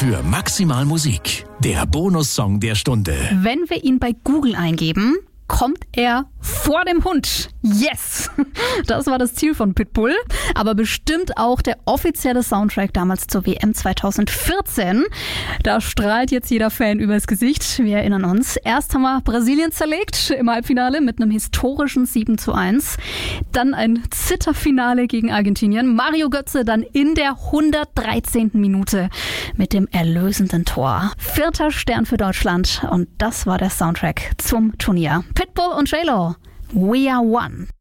für Maximal Musik, der Bonussong der Stunde. Wenn wir ihn bei Google eingeben, kommt er vor dem Hund. Yes! Das war das Ziel von Pitbull. Aber bestimmt auch der offizielle Soundtrack damals zur WM 2014. Da strahlt jetzt jeder Fan übers Gesicht. Wir erinnern uns. Erst haben wir Brasilien zerlegt im Halbfinale mit einem historischen 7:1. Dann ein Zitterfinale gegen Argentinien. Mario Götze dann in der 113. Minute mit dem erlösenden Tor. 4. Stern für Deutschland. Und das war der Soundtrack zum Turnier. Pitbull und J-Lo. We are one.